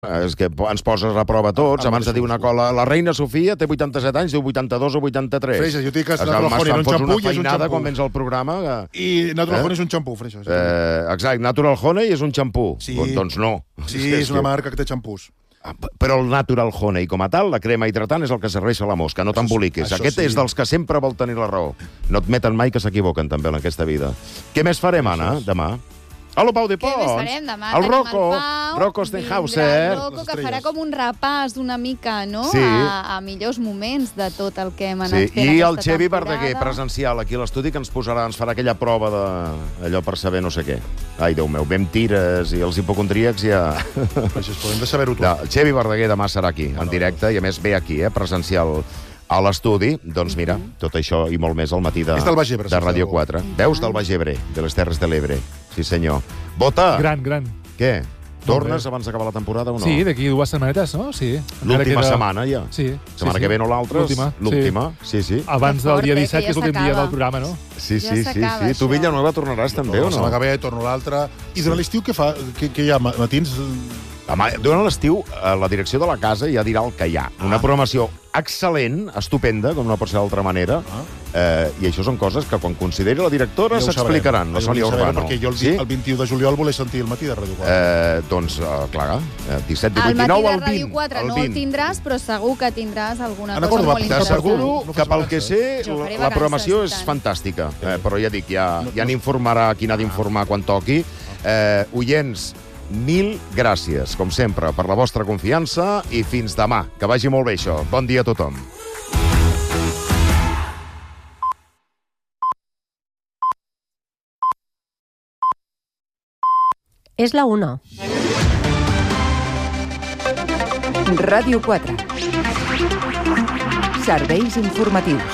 És que ens poses a prova tots. Abans de dir una cosa, la reina Sofia té 87 anys, diu 82 o 83. Freixa, jo dic que Natural Honey era un xampú i és un xampú. Quan vens al programa. I Natural Honey és un xampú, Freixa. Exacte, Natural Honey és un xampú. Sí. Doncs no. Sí, és una marca que té xampús. Però el Natural Honey, com a tal, la crema hidratant és el que serveix a la mosca, no t'emboliquis. Aquest és dels que sempre vol tenir la raó. No admeten mai que s'equivoquen, també, en aquesta vida. Què més farem, Anna, demà? Hola, Pau de Pons. Què més farem demà? El Tenim Rocco, el Pau, Rocco Stenhauser. El Rocco, que farà com un repàs d'una mica, no? Sí. A millors moments de tot el que hem anat fent I aquesta el Xevi temporada. Verdaguer, presencial, aquí a l'estudi, que ens farà aquella prova allò per saber no sé què. Ai, Déu meu, ben tires i els hipocondríacs ja... Això podem de saber-ho tot. El Xevi Verdaguer demà serà aquí, en directe, i a més ve aquí, presencial a l'estudi. Doncs mira, tot això i molt més al matí de Ràdio 4. Veus del Baix Ebre, de les Terres de l'Ebre. Sí, senyor. Bota! Gran. Què? Tornes abans d'acabar la temporada o no? Sí, d'aquí 2 setmanetes, no? Sí. L'última setmana, ja. Sí. Setmana que ve no l'altra? L'última. Sí. Abans del dia 17, que és l'últim dia del programa, no? Sí. Tu, Villanueva, tornaràs també, o no? La setmana que ve torno l'altra. I durant l'estiu què fa? Què hi ha? Matins? Durant l'estiu, la direcció de la casa ja dirà el que hi ha. Una programació excel·lent, estupenda, com no pot ser d'altra manera, i això són coses que quan consideri la directora s'explicaran, la Sònia Urbano. Perquè jo el 21 de juliol volia sentir el matí de Ràdio 4. Doncs, clar, 17, 18, 19, el 20. matí de Ràdio 4 no el tindràs, però segur que tindràs alguna cosa molt interessant. T'asseguro que pel que sé, la programació és fantàstica. Però ja dic, ja n'informarà qui n'ha d'informar quan toqui. Oients, 1000 gràcies, com sempre, per la vostra confiança i fins demà. Que vagi molt bé això. Bon dia a tothom. És la 1. Ràdio 4. Serveis informatius.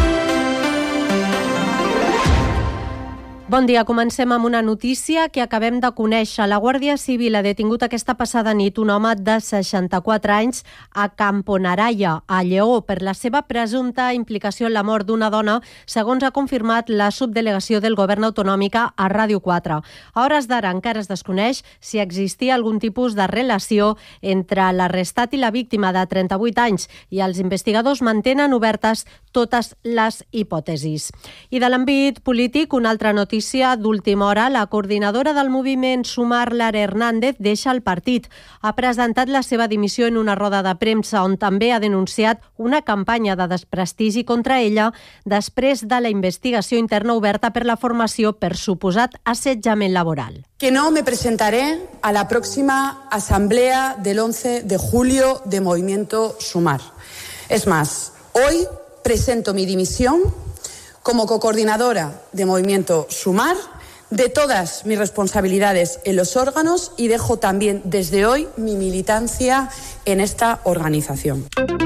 Bon dia, comencem amb una notícia que acabem de conèixer. La Guàrdia Civil ha detingut aquesta passada nit un home de 64 anys a Camponaraya, a Lleó, per la seva presumpta implicació en la mort d'una dona, segons ha confirmat la subdelegació del Govern Autonòmica a Ràdio 4. A hores d'ara encara es desconeix si existia algun tipus de relació entre l'arrestat i la víctima de 38 anys i els investigadors mantenen obertes totes les hipòtesis. I de l'àmbit polític, una altra notícia d'última hora, la coordinadora del moviment Sumar, Lara Hernández, deixa el partit. Ha presentat la seva dimissió en una roda de premsa on també ha denunciat una campanya de desprestigi contra ella després de la investigació interna oberta per la formació per suposat assetjament laboral. Que no me presentaré a la próxima asamblea del 11 de julio de Movimiento Sumar. Es más, hoy presento mi dimisión como cocoordinadora de Movimiento Sumar, de todas mis responsabilidades en los órganos y dejo también desde hoy mi militancia en esta organización.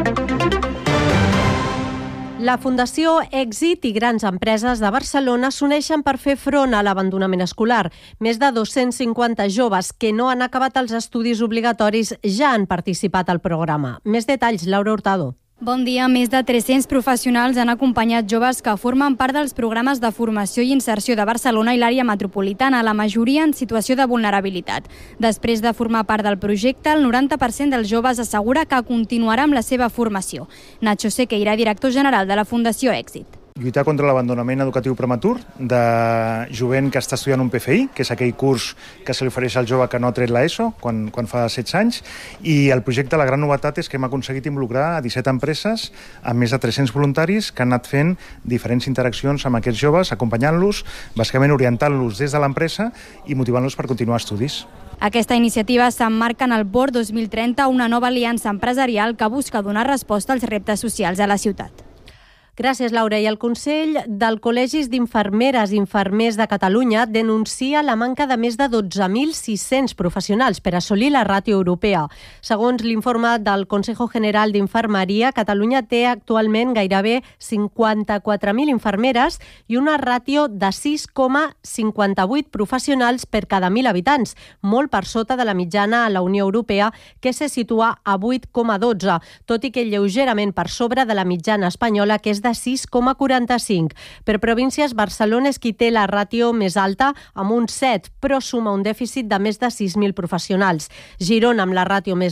La Fundació Èxit i grans empreses de Barcelona s'uneixen per fer front a l'abandonament escolar. Més de 250 joves que no han acabat els estudis obligatoris ja han participat al programa. Més detalls, Laura Hurtado. Bon dia. Més de 300 professionals han acompanyat joves que formen part dels programes de formació i inserció de Barcelona i l'àrea metropolitana, la majoria en situació de vulnerabilitat. Després de formar part del projecte, el 90% dels joves assegura que continuarà amb la seva formació. Nacho Sequeira, director general de la Fundació Èxit. Lluitar contra l'abandonament educatiu prematur de jovent que està estudiant un PFI, que és aquell curs que se li ofereix al jove que no ha tret l'ESO quan fa 16 anys, i el projecte, la gran novetat és que hem aconseguit involucrar a 17 empreses amb més de 300 voluntaris que han anat fent diferents interaccions amb aquests joves, acompanyant-los, bàsicament orientant-los des de l'empresa i motivant-los per continuar estudis. Aquesta iniciativa s'emmarca en el BOR 2030, una nova aliança empresarial que busca donar resposta als reptes socials a la ciutat. Gràcies, Laura. I el Consell del Col·legis d'Infermeres i Infermers de Catalunya denuncia la manca de més de 12.600 professionals per assolir la ràtio europea. Segons l'informe del Consejo General d'Infermeria, Catalunya té actualment gairebé 54.000 infermeres i una ràtio de 6,58 professionals per cada 1.000 habitants, molt per sota de la mitjana a la Unió Europea, que se situa a 8,12, tot i que lleugerament per sobre de la mitjana espanyola, que és és de 6,45. Per províncies, Barcelona és qui té la ràtio més alta, amb un 7, però suma un dèficit de més de 6.000 professionals. Girona, amb la ràtio més